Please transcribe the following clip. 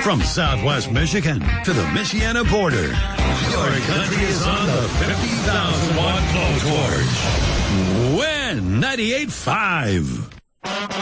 From Southwest Michigan to the Michiana border, your country is on the 50,000 watt blowtorch. Win 98.5.